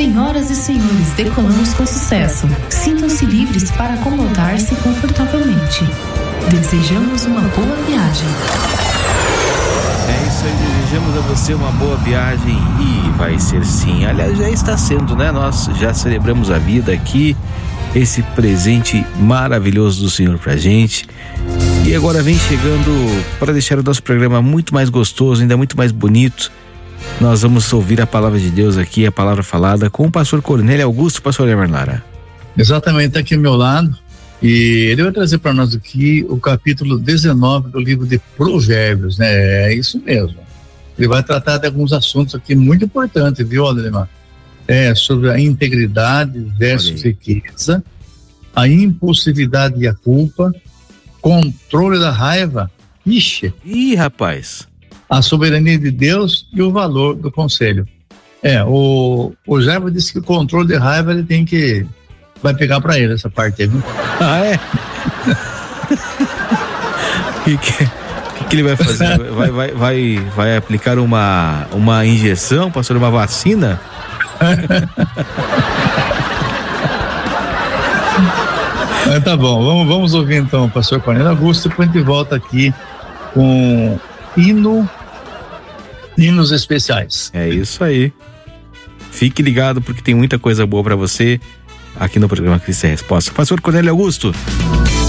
Senhoras e senhores, decolamos com sucesso. Sintam-se livres para acomodar-se confortavelmente. Desejamos uma boa viagem. É isso aí, desejamos a você uma boa viagem e vai ser sim. Aliás, já está sendo, né? Nós já celebramos a vida aqui, esse presente maravilhoso do Senhor pra gente. E agora vem chegando para deixar o nosso programa muito mais gostoso, ainda muito mais bonito. Nós vamos ouvir a palavra de Deus aqui, a palavra falada com o pastor Cornélio Augusto, pastor Emer Lara. Exatamente, está aqui ao meu lado. E ele vai trazer para nós aqui o capítulo 19 do livro de Provérbios, né? É isso mesmo. Ele vai tratar de alguns assuntos aqui muito importantes, viu, Ademar? Sobre a integridade versus riqueza, a impulsividade e a culpa, controle da raiva. Ih, rapaz. A soberania de Deus e o valor do conselho. O Gerva disse que o controle de raiva ele vai pegar para ele essa parte aí, viu? Ah, é? O que ele vai fazer? Vai aplicar uma injeção, pastor, uma vacina? Tá bom, vamos ouvir então o pastor Cornélio Augusto, depois a gente volta aqui com hinos especiais. É isso aí. Fique ligado porque tem muita coisa boa para você aqui no programa Cristo é Resposta. Pastor Cornélio Augusto.